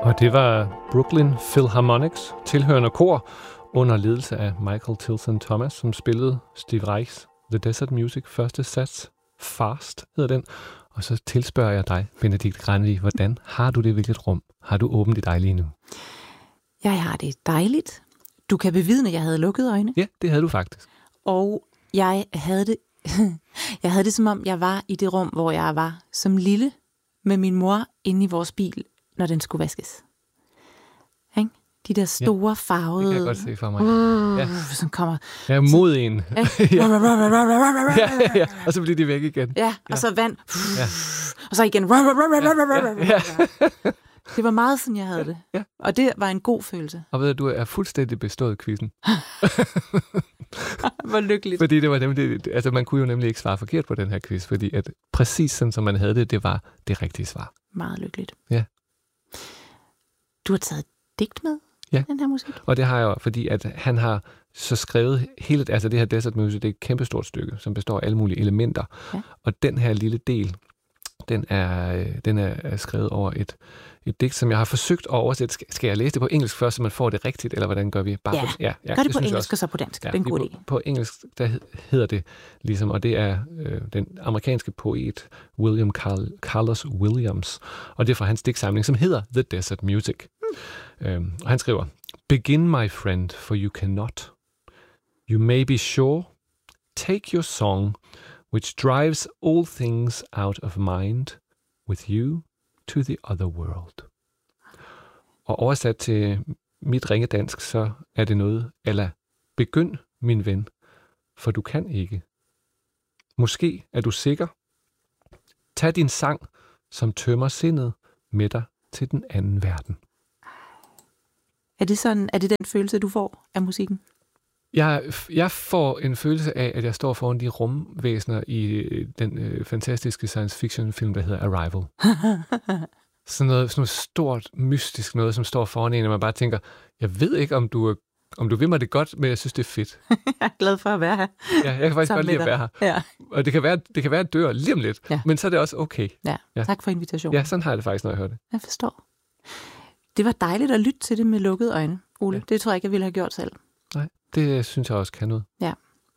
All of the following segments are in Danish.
Og det var Brooklyn Philharmonics, tilhørende kor, under ledelse af Michael Tilson Thomas, som spillede Steve Reichs The Desert Music første sats. Fast hedder den. Og så tilspørger jeg dig, Benedikte Granli, hvordan har du det? Hvilket rum har du åbent i dig lige nu? Jeg har det dejligt. Du kan bevidne, at jeg havde lukket øjne. Ja, det havde du faktisk. Og jeg havde det som om, jeg var i det rum, hvor jeg var som lille med min mor inde i vores bil, når den skulle vaskes. Ikke? De der store farvede... Det kan jeg godt se for mig. Som kommer... Ja, mod en. ja. Og så bliver de væk igen. Ja, og så vand. Og så igen. Det var meget sådan, jeg havde det. Ja. Og det var en god følelse. Og ved du, er fuldstændig bestået quizzen. Hvor lykkeligt. Fordi det var nemlig, altså man kunne jo nemlig ikke svare forkert på den her quiz, fordi at præcis sådan, som man havde det, det var det rigtige svar. Meget lykkeligt. Ja. Du har taget digt med den her musik? Og det har jeg jo, fordi at han har så skrevet hele, altså det her Desert Music, det er et kæmpestort stykke, som består af alle mulige elementer. Ja. Og den her lille del, den er skrevet over et digt, som jeg har forsøgt at oversætte. Skal jeg læse det på engelsk først, så man får det rigtigt, eller hvordan gør vi? Gør det på engelsk og så på dansk. Det er en god idé. På engelsk, der hedder det ligesom, og det er den amerikanske poet William Carlos Williams, og det er fra hans digtsamling, som hedder The Desert Music. Og han skriver, Begin, my friend, for you cannot. You may be sure. Take your song, which drives all things out of mind, with you to the other world. Og oversat til mit ringe dansk, så er det noget, eller begynd, min ven, for du kan ikke. Måske er du sikker. Tag din sang, som tømmer sindet med dig til den anden verden. Er det den følelse, du får af musikken? Jeg får en følelse af, at jeg står foran de rumvæsener i den fantastiske science fiction film, der hedder Arrival. Sådan noget stort, mystisk noget, som står foran en, og man bare tænker, jeg ved ikke, om du vil mig det godt, men jeg synes, det er fedt. Jeg er glad for at være her. Ja, jeg kan faktisk godt lide at være her. Ja. Og det kan være, at jeg dør lige om lidt, men så er det også okay. Ja. Tak for invitationen. Ja, sådan har jeg det faktisk, når jeg hører det. Jeg forstår. Det var dejligt at lytte til det med lukkede øjne, Ole. Ja. Det tror jeg ikke, jeg ville have gjort selv. Nej, det synes jeg også kan noget. Ja.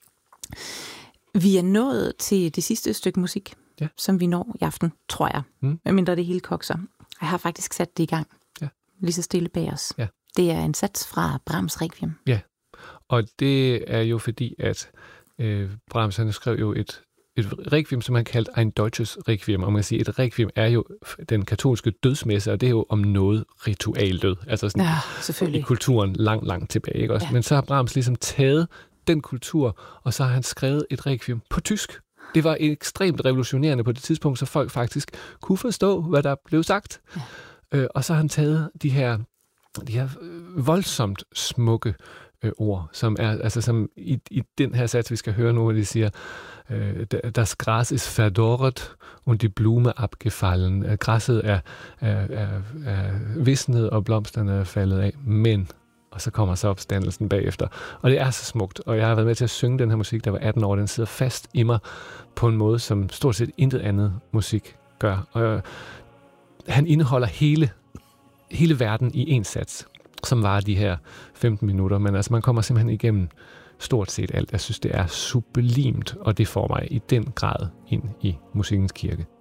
Vi er nået til det sidste stykke musik, som vi når i aften, tror jeg. Medmindre det hele kokser. Jeg har faktisk sat det i gang. Ja. Lige så stille bag os. Ja. Det er en sats fra Brahms Requiem. Ja, og det er jo fordi, at Brahms han skrev jo et requiem, som han kaldte ein deutsches Requiem. Og man kan sige, et requiem er jo den katolske dødsmesse, og det er jo om noget ritualdød. Altså sådan i kulturen langt tilbage. Ikke også? Ja. Men så har Brahms ligesom taget den kultur, og så har han skrevet et requiem på tysk. Det var ekstremt revolutionerende på det tidspunkt, så folk faktisk kunne forstå, hvad der blev sagt. Ja. Og så har han taget de her voldsomt smukke ord, som er, altså som i den her sats, vi skal høre nu, hvor de siger, das Gras ist verdorret und die Blume abgefallen. Græsset er visnet, og blomsterne er faldet af, men... Og så kommer så opstandelsen bagefter. Og det er så smukt, og jeg har været med til at synge den her musik, der var 18 år. Den sidder fast i mig på en måde, som stort set intet andet musik gør. Og han indeholder hele verden i en sats, som var de her 15 minutter. Men altså, man kommer simpelthen igennem stort set alt. Jeg synes, det er sublimt, og det får mig i den grad ind i musikkens kirke.